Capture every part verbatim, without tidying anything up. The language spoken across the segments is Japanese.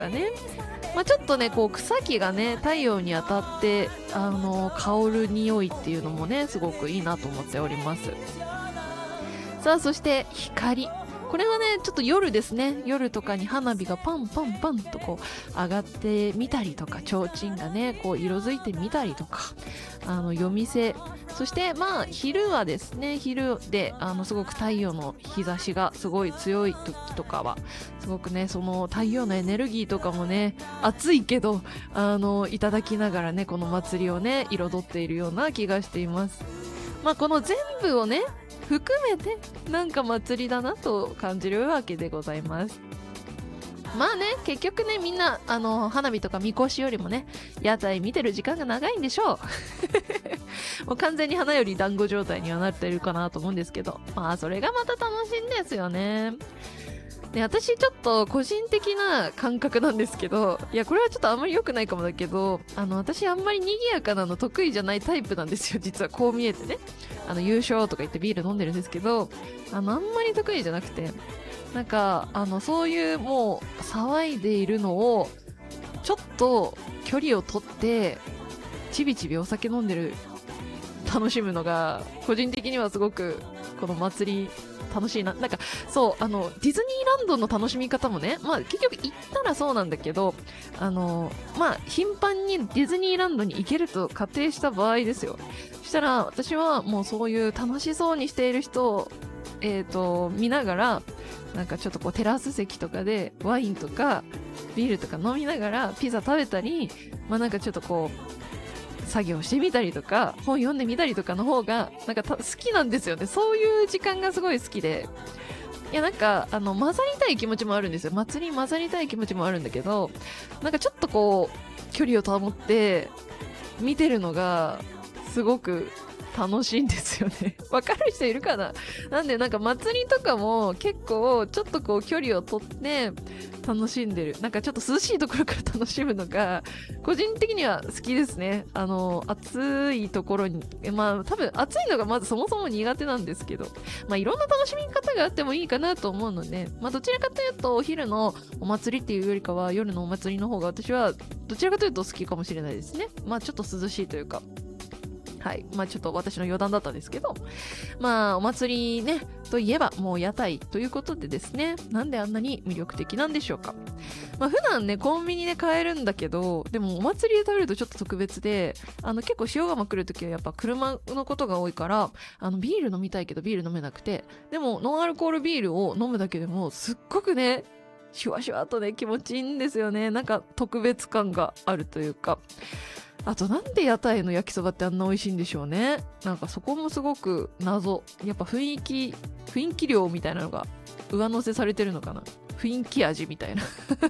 かね。まあ、ちょっとねこう草木がね太陽に当たってあの香る匂いっていうのもねすごくいいなと思っております。さあそして光、これはねちょっと夜ですね。夜とかに花火がパンパンパンとこう上がってみたりとか、提灯がねこう色づいてみたりとか、あの夜店、そしてまあ昼はですね、昼であのすごく太陽の日差しがすごい強い時とかはすごくねその太陽のエネルギーとかもね暑いけどあのいただきながらねこの祭りをね彩っているような気がしています。まあこの全部をね含めてなんか祭りだなと感じるわけでございます。まあね結局ねみんなあの花火とかみこしよりもね屋台見てる時間が長いんでしょうもう完全に花より団子状態にはなってるかなと思うんですけど、まあそれがまた楽しいんですよね。で私ちょっと個人的な感覚なんですけど、いやこれはちょっとあんまり良くないかもだけど、あの私あんまり賑やかなの得意じゃないタイプなんですよ。実はこう見えてね、あの優勝とか言ってビール飲んでるんですけど、あのあんまり得意じゃなくて、なんかあのそういうもう騒いでいるのをちょっと距離を取ってちびちびお酒飲んでる楽しむのが個人的にはすごくこの祭り楽しいな。なんかそうあのディズニーランドの楽しみ方もね、まあ結局行ったらそうなんだけど、あのまあ頻繁にディズニーランドに行けると仮定した場合ですよ。そしたら私はもうそういう楽しそうにしている人をえっと見ながら、なんかちょっとこうテラス席とかでワインとかビールとか飲みながらピザ食べたり、まあなんかちょっとこう作業してみたりとか本読んでみたりとかの方がなんか好きなんですよね。そういう時間がすごい好きで、いやなんかあの混ざりたい気持ちもあるんですよ。祭りに混ざりたい気持ちもあるんだけど、なんかちょっとこう距離を保って見てるのがすごく楽しいんですよね。わかる人いるかな。なんでなんか祭りとかも結構ちょっとこう距離を取って楽しんでる。なんかちょっと涼しいところから楽しむのが個人的には好きですね。あの暑いところに、まあ多分暑いのがまずそもそも苦手なんですけど、まあいろんな楽しみ方があってもいいかなと思うので、まあどちらかというとお昼のお祭りっていうよりかは夜のお祭りの方が私はどちらかというと好きかもしれないですね。まあちょっと涼しいというか。はい。まあちょっと私の余談だったんですけど、まあお祭りね、といえばもう屋台ということでですね、なんであんなに魅力的なんでしょうか。まあ普段ね、コンビニで買えるんだけど、でもお祭りで食べるとちょっと特別で、あの結構塩釜来るときはやっぱ車のことが多いから、あのビール飲みたいけどビール飲めなくて、でもノンアルコールビールを飲むだけでもすっごくね、シュワシュワとね、気持ちいいんですよね。なんか特別感があるというか。あとなんで屋台の焼きそばってあんな美味しいんでしょうね。なんかそこもすごく謎。やっぱ雰囲気、雰囲気量みたいなのが上乗せされてるのかな。雰囲気味みたいな。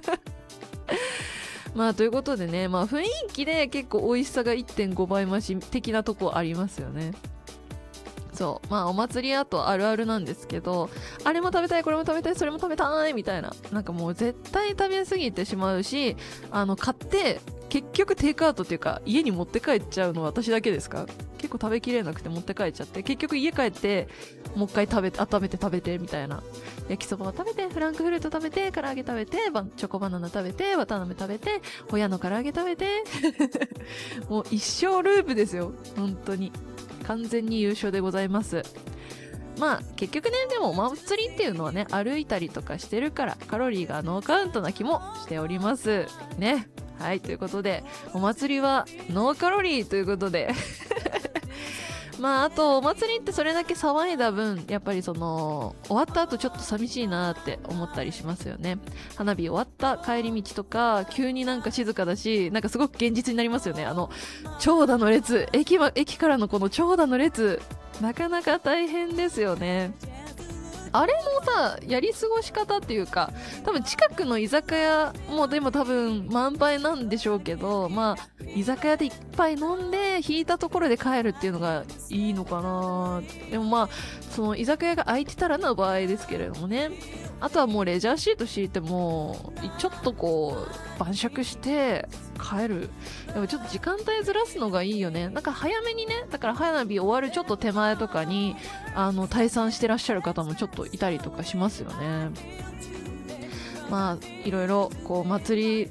まあということでね、まあ雰囲気で結構美味しさが いってんご 倍増し的なとこありますよね。そう。まあお祭りあとあるあるなんですけど、あれも食べたい、これも食べたい、それも食べたいみたいな。なんかもう絶対食べ過ぎてしまうし、あの買って結局テイクアウトっていうか家に持って帰っちゃうのは私だけですか？結構食べきれなくて持って帰っちゃって、結局家帰ってもう一回食べて、温めて食べてみたいな。焼きそばを食べて、フランクフルト食べて、唐揚げ食べて、チョコバナナ食べて、綿あめ食べて、ホヤの唐揚げ食べて。もう一生ループですよ。本当に。完全に優勝でございます。まあ結局ね、でもお祭りっていうのはね、歩いたりとかしてるからカロリーがノーカウントな気もしておりますね。はい、ということでお祭りはノーカロリーということでまああとお祭りってそれだけ騒いだ分やっぱりその終わった後ちょっと寂しいなって思ったりしますよね。花火終わった帰り道とか急になんか静かだし、なんかすごく現実になりますよね。あの長蛇の列、駅は駅からのこの長蛇の列、なかなか大変ですよね。あれのさ、やり過ごし方っていうか、多分近くの居酒屋もでも多分満杯なんでしょうけど、まあ居酒屋で一杯飲んで引いたところで帰るっていうのがいいのかな。でもまあその居酒屋が空いてたらの場合ですけれどもね。あとはもうレジャーシート敷いてもちょっとこう晩酌して帰る。でもちょっと時間帯ずらすのがいいよね。なんか早めにね、だから花火終わるちょっと手前とかにあの退散してらっしゃる方もちょっといたりとかしますよね。 まあいろいろこう祭り